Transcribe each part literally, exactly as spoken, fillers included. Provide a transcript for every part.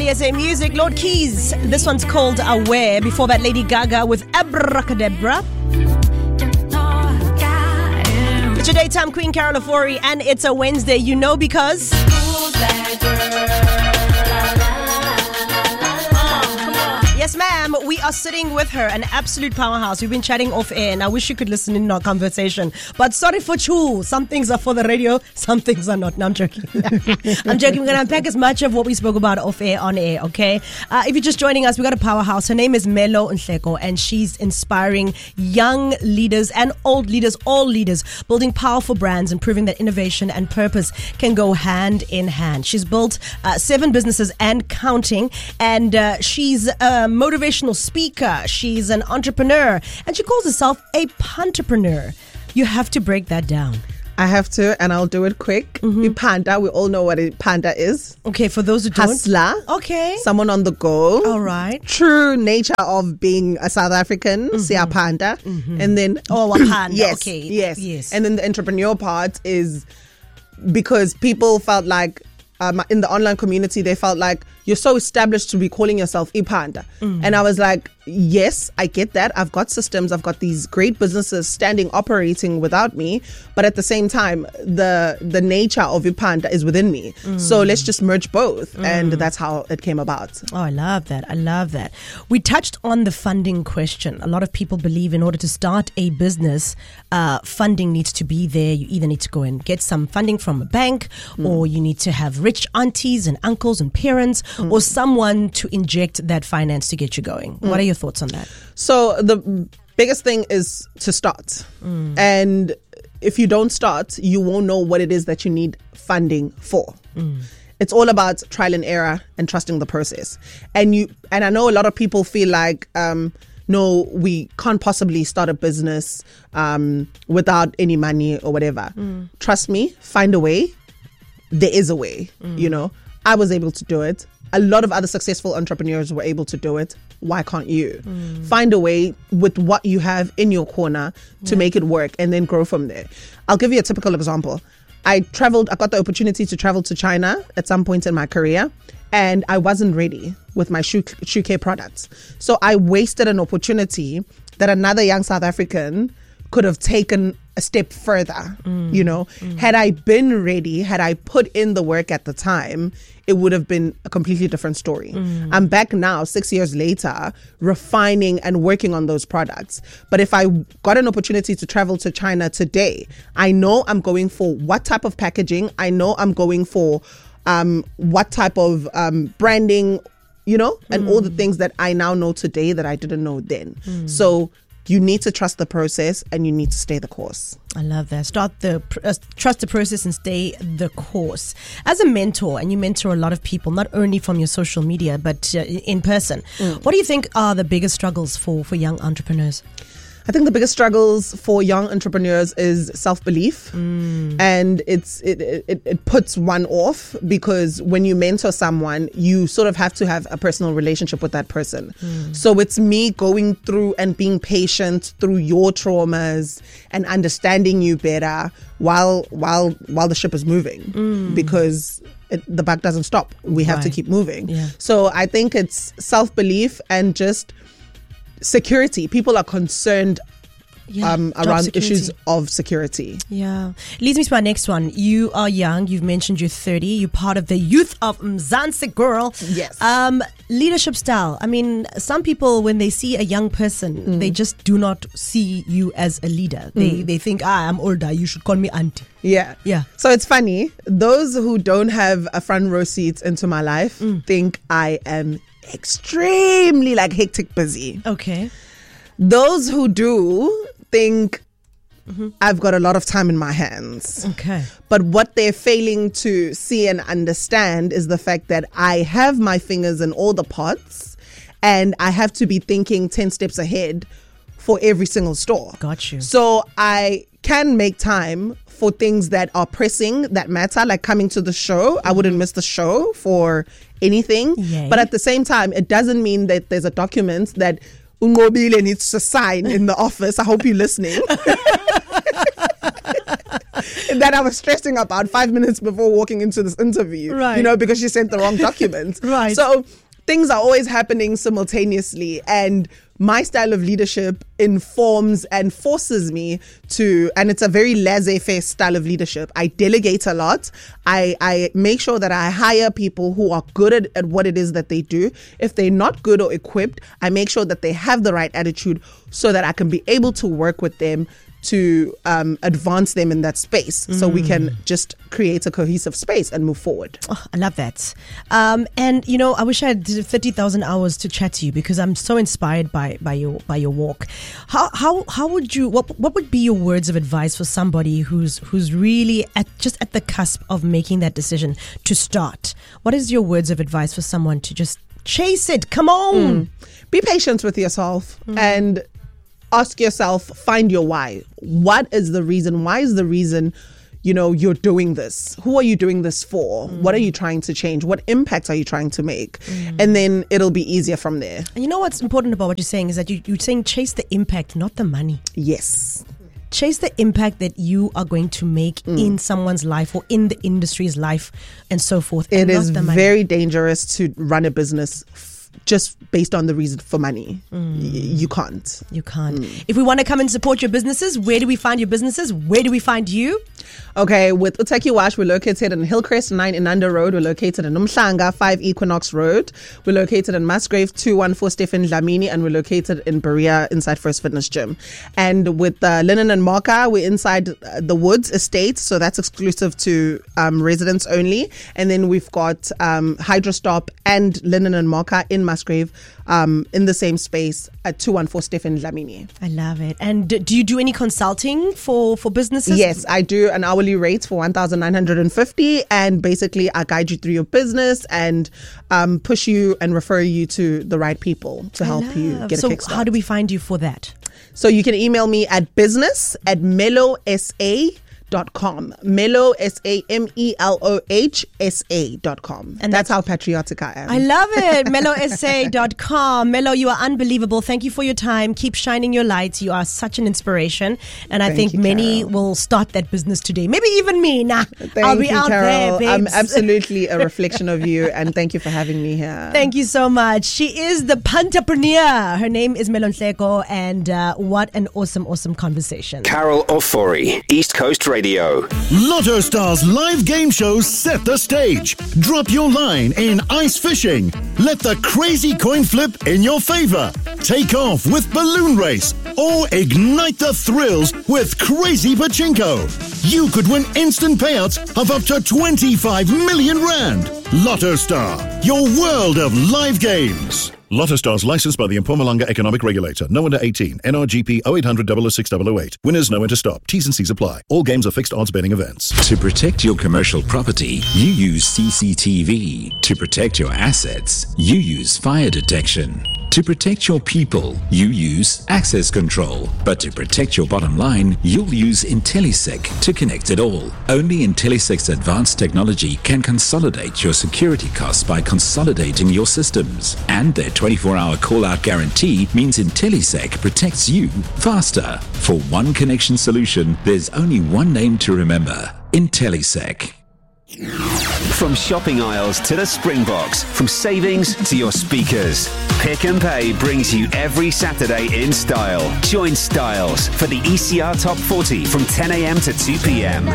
C S A Music, Lord Keys. This one's called Aware. Before that, Lady Gaga with Abracadabra. It's your daytime queen, Carol Ofori, and it's a Wednesday, you know, because... Yes, ma'am. We are sitting with her, an absolute powerhouse. We've been chatting off air, and I wish you could listen in our conversation. But sorry for you. Some things are for the radio, some things are not. No, I'm joking. I'm joking. We're going to unpack as much of what we spoke about off air on air, okay? Uh, if you're just joining us, we got a powerhouse. Her name is Melo Nhleko, and she's inspiring young leaders and old leaders, all leaders, building powerful brands and proving that innovation and purpose can go hand in hand. She's built uh, seven businesses and counting, and uh, she's a motivational speaker. She's an entrepreneur, and she calls herself a punterpreneur. You have to break that down. I have to, and I'll do it quick. Mm-hmm. Panda, we all know what a panda is. Okay, for those who don't. Hustler. Okay. Someone on the go. All right. True nature of being a South African, mm-hmm. Sia Panda. Mm-hmm. And then... Oh, a panda. yes, okay. Yes. Yes. And then the entrepreneur part is because people felt like, um, in the online community, they felt like, you're so established to be calling yourself Ipanda. Mm. And I was like, yes, I get that. I've got systems. I've got these great businesses standing, operating without me. But at the same time, the the nature of Ipanda is within me. Mm. So let's just merge both. Mm. And that's how it came about. Oh, I love that. I love that. We touched on the funding question. A lot of people believe in order to start a business, uh, funding needs to be there. You either need to go and get some funding from a bank, mm. or you need to have rich aunties and uncles and parents, Mm. or someone to inject that finance to get you going. Mm. What are your thoughts on that? So the biggest thing is to start. Mm. And if you don't start, you won't know what it is that you need funding for. Mm. It's all about trial and error and trusting the process. And you and I know a lot of people feel like, um, no, we can't possibly start a business um, without any money or whatever. Mm. Trust me, find a way. There is a way, mm. you know. I was able to do it. A lot of other successful entrepreneurs were able to do it. Why can't you? Mm. Find a way with what you have in your corner to yeah. make it work and then grow from there. I'll give you a typical example. I traveled, I got the opportunity to travel to China at some point in my career, and I wasn't ready with my shoe, shoe care products. So I wasted an opportunity that another young South African could have taken a step further, mm. you know. Mm. Had I been ready, had I put in the work at the time, it would have been a completely different story. Mm. I'm back now, six years later, refining and working on those products. But if I got an opportunity to travel to China today, I know I'm going for what type of packaging, I know I'm going for um, what type of um, branding, you know, and mm. all the things that I now know today that I didn't know then. Mm. So you need to trust the process and you need to stay the course. I love that. Start the uh, trust the process and stay the course. As a mentor, and you mentor a lot of people, not only from your social media but uh, in person. Mm. What do you think are the biggest struggles for for young entrepreneurs? I think the biggest struggles for young entrepreneurs is self-belief, mm. and it's it, it it puts one off because when you mentor someone, you sort of have to have a personal relationship with that person. Mm. So it's me going through and being patient through your traumas and understanding you better while while while the ship is moving, mm. because it, the buck doesn't stop. We have right. to keep moving. Yeah. So I think it's self-belief and just security. People are concerned yeah, um, around security. Issues of security. Yeah. Leads me to my next one. You are young. You've mentioned you're thirty. You're part of the youth of Mzansi Girl. Yes. Um, leadership style. I mean, some people, when they see a young person, mm. they just do not see you as a leader. They mm. they think, ah, I'm older. You should call me auntie. Yeah. Yeah. So it's funny. Those who don't have a front row seat into my life mm. think I am extremely like hectic busy. Okay. Those who do think mm-hmm. I've got a lot of time in my hands. Okay. But what they're failing to see and understand is the fact that I have my fingers in all the pots and I have to be thinking ten steps ahead for every single store. Got you. So I can make time for things that are pressing, that matter, like coming to the show. Mm-hmm. I wouldn't miss the show for anything. Yay. But at the same time, it doesn't mean that there's a document that Ungobile needs to sign in the office. I hope you're listening. that I was stressing about five minutes before walking into this interview. Right. You know, because she sent the wrong document. Right. So things are always happening simultaneously, and my style of leadership informs and forces me to, and it's a very laissez-faire style of leadership. I delegate a lot. I, I make sure that I hire people who are good at, at what it is that they do. If they're not good or equipped, I make sure that they have the right attitude so that I can be able to work with them to um, advance them in that space, mm. so we can just create a cohesive space and move forward. Oh, I love that. Um, and you know, I wish I had thirty thousand hours to chat to you because I'm so inspired by by your by your walk. How how how would you? What what would be your words of advice for somebody who's who's really at just at the cusp of making that decision to start? What is your words of advice for someone to just chase it? Come on, mm. be patient with yourself mm. and ask yourself, find your why. What is the reason? Why is the reason, you know, you're doing this? Who are you doing this for? Mm. What are you trying to change? What impact are you trying to make? Mm. And then it'll be easier from there. And you know what's important about what you're saying is that you, you're saying chase the impact, not the money. Yes. Chase the impact that you are going to make mm. in someone's life or in the industry's life and so forth. It and is not the money. Very dangerous to run a business f- just based on the reason for money. Mm. Y- you can't. You can't. Mm. If we want to come and support your businesses, where do we find your businesses? Where do we find you? Okay, with Uteki Wash, we're located in Hillcrest, nine Inanda Road. We're located in Umhlanga, five Equinox Road. We're located in Musgrave, two one four Stephen Dlamini, and we're located in Berea inside First Fitness Gym. And with uh, Linen and Mocha, we're inside uh, the Woods Estate, so that's exclusive to um, residents only. And then we've got um, Hydrostop and Linen and Mocha in Musgrave um, in the same space at two one four Stephen Dlamini. I love it. And do you do any consulting for, for businesses? Yes, I do an hourly rate for one thousand nine hundred fifty, and basically I guide you through your business and um, push you and refer you to the right people to help you get so a kickstart. So how do we find you for that? So you can email me at business at mellow s a dot com. Mellow, S A M E L O H S A dot com. And that's, that's how patriotic I am. I love it. mellow s a dot com. Mellow, you are unbelievable. Thank you for your time. Keep shining your light. You are such an inspiration. And I Thank think you, many Carol. will start that business today. Maybe even me. Nah, Thank I'll be you, out Carol. there, I'm babes. absolutely a reflection of you, and thank you for having me here. Thank you so much. She is the Puntapreneur. Her name is Melonhleko, and uh, what an awesome, awesome conversation. Carol Ofori, East Coast Radio. Lotto Stars live game shows set the stage. Drop your line in ice fishing. Let the crazy coin flip in your favor. Take off with balloon race or ignite the thrills with crazy pachinko. You could win instant payouts of up to twenty-five million rand. Lotto Star, your world of live games. Lotto Stars licensed by the Mpumalanga Economic Regulator. No under eighteen. N R G P oh eight hundred, double oh six, double oh eight. Winners know when to stop. T's and C's apply. All games are fixed odds betting events. To protect your commercial property, you use C C T V. To protect your assets, you use fire detection. To protect your people, you use access control. But to protect your bottom line, you'll use IntelliSec to connect it all. Only IntelliSec's advanced technology can consolidate your security costs by consolidating your systems. And their twenty-four hour call-out guarantee means IntelliSec protects you faster. For one connection solution, there's only one name to remember: IntelliSec. From shopping aisles to the Springboks, from savings to your speakers, Pick and Pay brings you every Saturday in style. Join Styles for the E C R Top forty from ten a.m. to two p.m.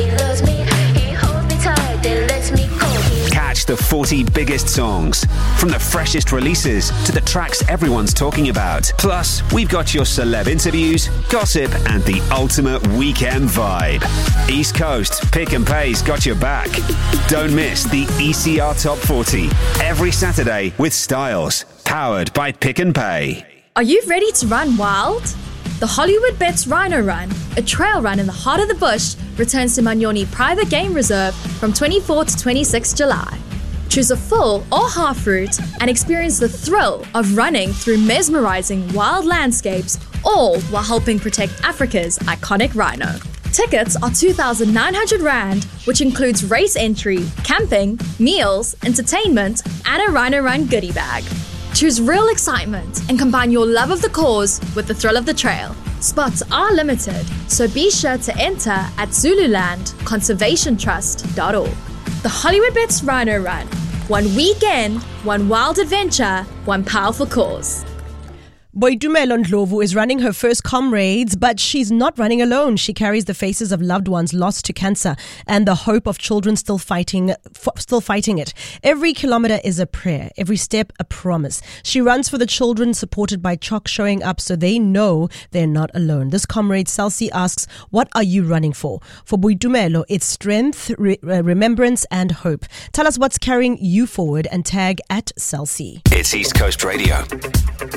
Catch the forty biggest songs, from the freshest releases to the tracks everyone's talking about. Plus, we've got your celeb interviews, gossip, and the ultimate weekend vibe. East Coast, Pick and Pay's got your back. Don't miss the E C R Top forty every Saturday with Styles, powered by Pick and Pay. Are you ready to run wild? The Hollywood Bets Rhino Run, a trail run in the heart of the bush, returns to Manyoni Private Game Reserve from twenty-fourth to twenty-sixth July. Choose a full or half route and experience the thrill of running through mesmerizing wild landscapes, all while helping protect Africa's iconic rhino. Tickets are two thousand nine hundred rand, which includes race entry, camping, meals, entertainment, and a Rhino Run goodie bag. Choose real excitement and combine your love of the cause with the thrill of the trail. Spots are limited, so be sure to enter at zululand conservation trust dot org. The Hollywood Bets Rhino Run. One weekend, one wild adventure, one powerful cause. Boitumelo Ndlovu is running her first Comrades, but she's not running alone. She carries the faces of loved ones lost to cancer and the hope of children still fighting, f- still fighting it. Every kilometer is a prayer, every step a promise. She runs for the children, supported by Chalk showing up so they know they're not alone. This Comrade, Celsi, asks, what are you running for? For Boitumelo, it's strength, re- remembrance and hope. Tell us what's carrying you forward and tag at Celsi. It's East Coast Radio.